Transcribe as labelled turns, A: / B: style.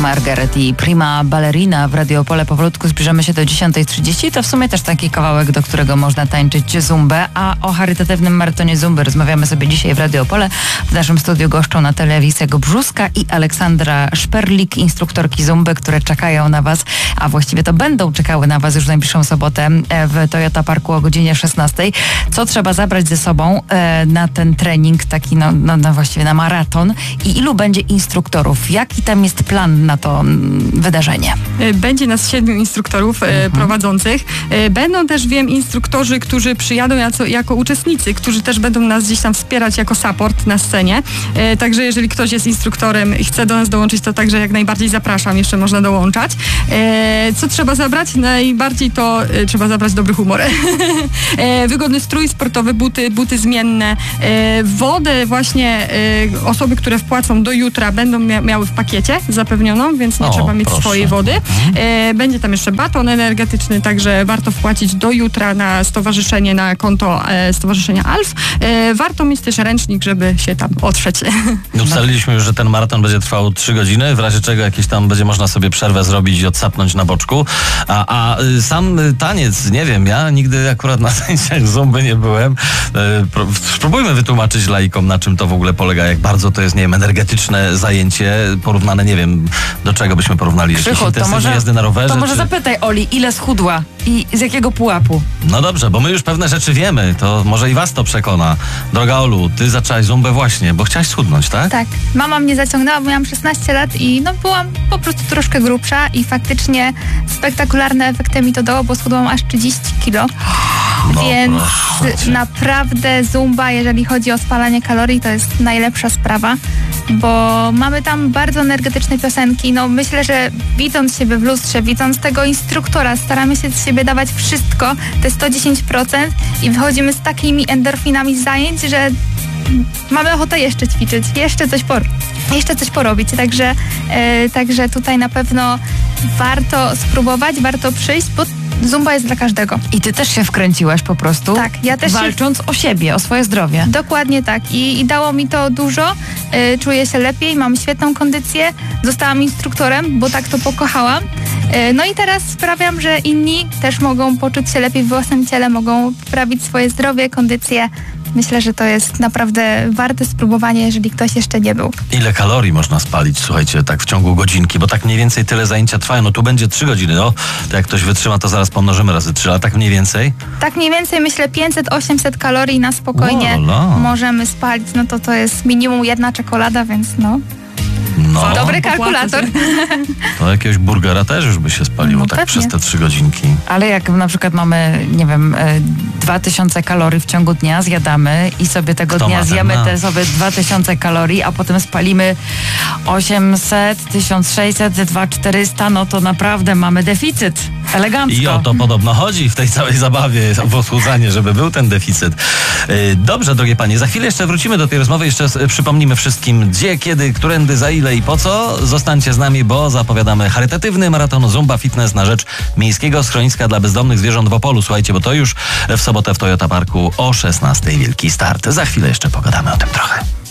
A: Margaret i Prima Ballerina w Radio Opole. Powolutku zbliżamy się do 10:30. To w sumie też taki kawałek, do którego można tańczyć zumbę. A o charytatywnym maratonie zumby rozmawiamy sobie dzisiaj w Radio Opole. W naszym studiu goszczą Natalia Lisek-Brzuska i Aleksandra Szperlik, instruktorki zumby, które czekają na Was, a właściwie to będą czekały na Was już w najbliższą sobotę w Toyota Parku o godzinie 16:00. Co trzeba zabrać ze sobą na ten trening, taki właściwie na maraton, i ilu będzie instruktorów? Jaki tam jest plan na to wydarzenie?
B: Będzie nas 7 instruktorów prowadzących. Będą też, wiem, instruktorzy, którzy przyjadą jako uczestnicy, którzy też będą nas gdzieś tam wspierać jako support na scenie. Także jeżeli ktoś jest instruktorem i chce do nas dołączyć, to także jak najbardziej zapraszam, jeszcze można dołączać. Co trzeba zabrać? Najbardziej to trzeba zabrać dobry humor. Wygodny strój sportowy, buty zmienne, wodę właśnie osoby, które wpłacą do jutra, będą miały w pakiecie zapewnioną, więc nie trzeba mieć swojej wody. Będzie tam jeszcze baton energetyczny, także warto wpłacić do jutra na stowarzyszenie, na konto Stowarzyszenia ALF. Warto mieć też ręcznik, żeby się tam otrzeć.
C: Ustaliliśmy już, że ten maraton będzie trwał 3 godziny, w razie czego jakieś tam będzie można sobie przerwę zrobić i odsapnąć na boczku. A sam taniec, nie wiem, ja nigdy akurat na tańcach zumby nie byłem. Spróbujmy wytłumaczyć laikom, na czym to w ogóle polega, jak bardzo to jest, nie wiem, energetyczne zajęcie, porównane, nie wiem, do czego byśmy porównali.
A: Krzychu,
C: to może jazdy na rowerze?
A: To może zapytaj Oli, ile schudła i z jakiego pułapu?
C: No dobrze, bo my już pewne rzeczy wiemy, to może i was to przekona. Droga Olu, ty zaczęłaś zumbę właśnie, bo chciałaś schudnąć, tak?
D: Tak. Mama mnie zaciągnęła, bo miałam 16 lat i byłam po prostu troszkę grubsza i faktycznie spektakularne efekty mi to dało, bo schudłam aż 30 kilo. Więc naprawdę zumba, jeżeli chodzi o spalanie kalorii, to jest najlepsza sprawa, bo mamy tam bardzo energetyczne piosenki. Myślę, że widząc siebie w lustrze, widząc tego instruktora, staramy się z siebie dawać wszystko, te 110%, i wychodzimy z takimi endorfinami z zajęć, że mamy ochotę jeszcze ćwiczyć, jeszcze coś porobić. Także tutaj na pewno warto spróbować, warto przyjść, bo zumba jest dla każdego.
A: I ty też się wkręciłaś po prostu?
D: Tak, ja też
A: walcząc o siebie, o swoje zdrowie.
D: Dokładnie tak. I dało mi to dużo. Czuję się lepiej, mam świetną kondycję. Zostałam instruktorem, bo tak to pokochałam. I teraz sprawiam, że inni też mogą poczuć się lepiej w własnym ciele, mogą poprawić swoje zdrowie, kondycję. Myślę, że to jest naprawdę warte spróbowania, jeżeli ktoś jeszcze nie był. Ile
C: kalorii można spalić, słuchajcie, tak w ciągu godzinki? Bo tak mniej więcej tyle zajęcia trwają. Tu będzie 3 godziny, to jak ktoś wytrzyma, to zaraz pomnożymy razy 3, ale tak mniej więcej?
D: Tak mniej więcej, myślę, 500-800 kalorii na spokojnie możemy spalić. To jest minimum 1 czekolada, więc dobry kalkulator.
C: To jakiegoś burgera też już by się spaliło tak przez te 3 godzinki.
A: Ale jak na przykład mamy, nie wiem, 2000 kalorii w ciągu dnia, zjadamy i sobie tego dnia zjemy te sobie 2000 kalorii, a potem spalimy 800, 1600, 2400, to naprawdę mamy deficyt. Elegancko.
C: I o to podobno chodzi w tej całej zabawie, w odchudzanie, żeby był ten deficyt. Dobrze, drogie panie, za chwilę jeszcze wrócimy do tej rozmowy, jeszcze przypomnimy wszystkim, gdzie, kiedy, którędy, za ile i po co. Zostańcie z nami, bo zapowiadamy charytatywny maraton Zumba Fitness na rzecz Miejskiego Schroniska dla Bezdomnych Zwierząt w Opolu. Słuchajcie, bo to już w sobotę w Toyota Parku o 16:00 wielki start. Za chwilę jeszcze pogadamy o tym trochę.